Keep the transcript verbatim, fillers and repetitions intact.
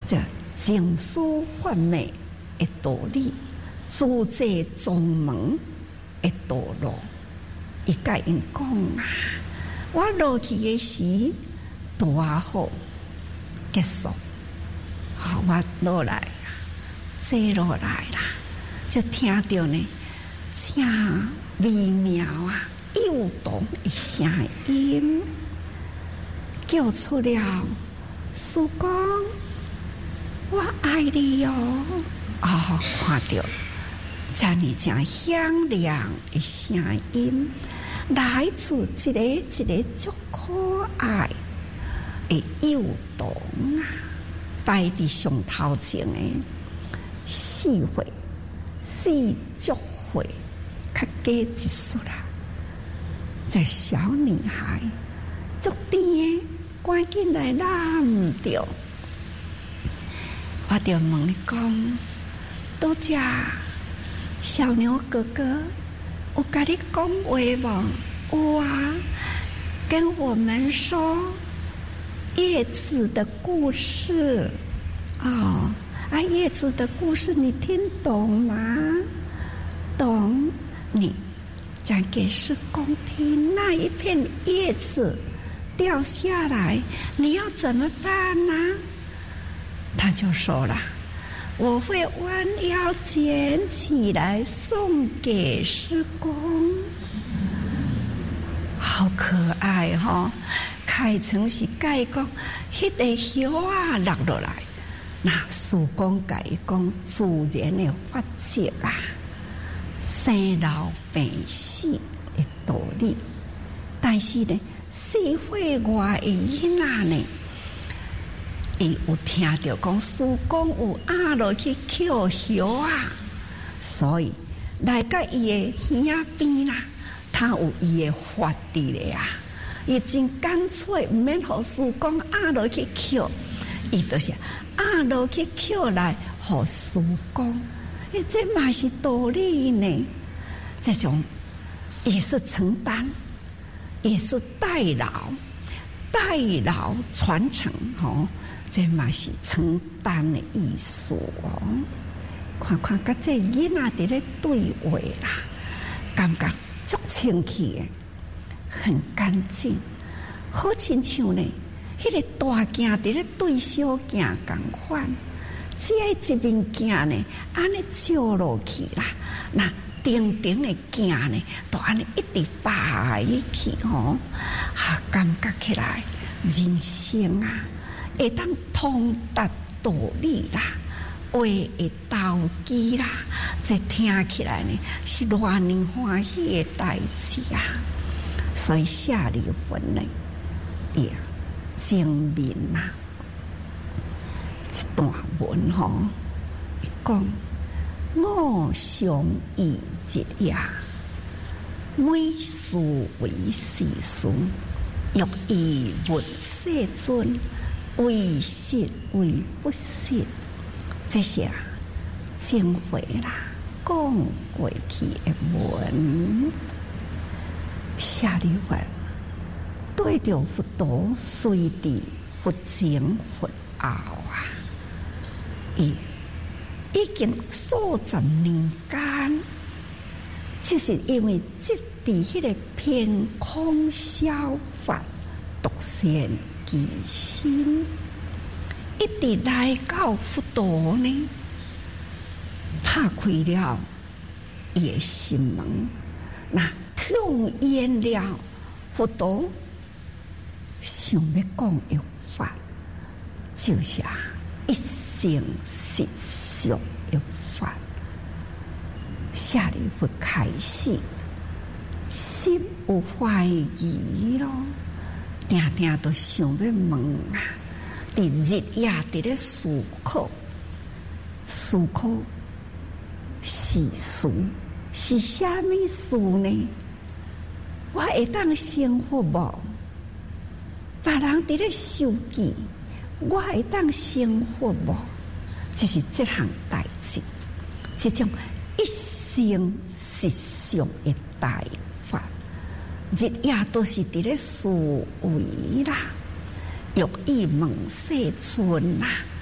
这经书幻昧的道理，主这宗门的道路。伊甲因讲啊，我落去的时多好结束，好我落来啊，坐落来啦，就听到呢，真微妙啊，诱动的声音，叫出了师公，我爱你哦！哦，看到这样正响亮的声音，来自一个一个足可爱的诱动啊！摆伫上头前的四岁、四足岁，较加一岁啦。这小女孩足甜的，赶紧来揽着。我就问你讲，拄只小牛哥哥有跟你讲话无？有啊，跟我们说叶子的故事。哦，啊，叶子的故事你听懂吗？懂。你讲给师公听，那一片叶子掉下来，你要怎么办呢？他就说了，我会弯腰捡起来送给师公。好可爱哈、哦！开成是盖讲，迄个叶啊落落来，那师公甲伊讲自然的法则啊，生老病死的道理。但是呢，社会外的囡仔呢，伊有听到讲师公有压落去捡叶啊，所以来到伊的耳边啦，他有伊的法伫咧啊。伊真干脆，唔免互师公压落去捡，伊就是压落去捡来互师公。诶，这嘛是道理呢。这种也是承担，也是代劳，代劳传承吼。这嘛是承担的意思哦。看看甲这囡仔伫咧对话啦，感觉足清气的，很干净，好亲像呢，迄个大镜伫咧对小镜共款。只要一面镜呢，安尼照落去啦，那顶顶的镜呢，都安尼一直摆起吼，啊，感觉起来人生啊，会当通达道理啦，话会投机啦，这听起来呢是偌尼欢喜的代志啊！所以下离婚呢，也精明呐。一段文吼，伊讲我常忆日夜，每事为世事，欲以问世尊，为实为不实。这些啊，经会啦，讲过去的文，下离婚对着佛陀随地佛前佛后啊。伊已经数十年间，就是因为执伫迄个偏空消法独善其身，一直来到佛陀呢，拍开了伊的心门，那痛厌了佛陀想要讲的法，就是啊。一生实相的法，下离佛开始，心有怀疑咯，定定都想要问啊，伫日夜伫咧思考，思考是事是虾米事呢？我会当生活无？别人伫咧受记。我会当生活无？就是这项代志，这种一生实相的大法，日夜都是伫咧思维啦，欲以问世尊啦，